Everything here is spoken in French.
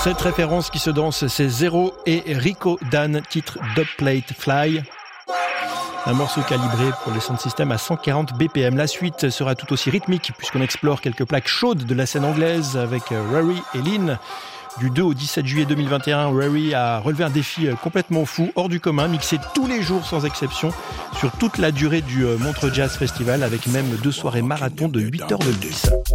Cette référence qui se danse, c'est Zero et Rico Dan, titre Dubplate Fly. Un morceau calibré pour les sound systems à 140 BPM. La suite sera tout aussi rythmique puisqu'on explore quelques plaques chaudes de la scène anglaise avec Rory et Lynn. Du 2 au 17 juillet 2021, Rory a relevé un défi complètement fou, hors du commun, mixé tous les jours sans exception sur toute la durée du Montreux Jazz Festival avec même 2 soirées marathon de 8 heures de mix.